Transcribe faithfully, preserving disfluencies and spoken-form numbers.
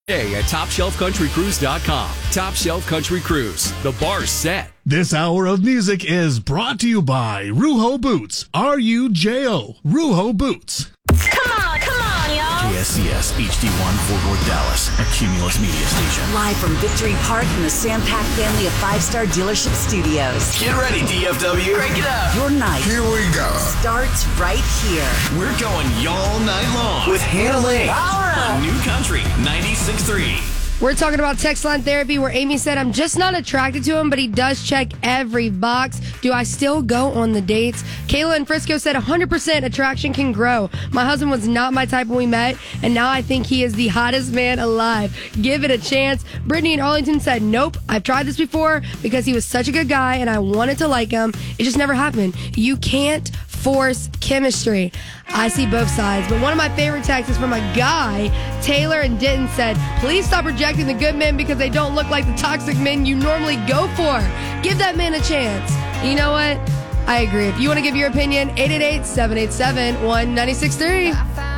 Hey, at top shelf country cruise dot com. Top Shelf Country Cruise. The bar's set. This hour of music is brought to you by Rujo Boots. R U J O. Rujo Boots. Come on, come on, y'all. K S C S H D one Fort Worth, Dallas, a Cumulus media station. Live from Victory Park in the Sam Pack family of five-star dealership studios. Get ready, D F W. Crank it up. Your night Here we go. starts right here. We're going y'all night long with Hannah Lane on New Country ninety-six point three. We're talking about text line therapy where Amy said, I'm just not attracted to him, but he does check every box. Do I still go on the dates? Kayla in Frisco said one hundred percent attraction can grow. My husband was not my type when we met, and now I think he is the hottest man alive. Give it a chance. Brittany in Arlington said, nope, I've tried this before because he was such a good guy and I wanted to like him. It just never happened. You can't force chemistry. I see both sides, but one of my favorite texts is from a guy. Taylor and Denton said, please stop rejecting the good men because they don't look like the toxic men you normally go for. Give that man a chance. You know what? I agree. If you want to give your opinion, eight eight eight, seven eight seven, one nine six three.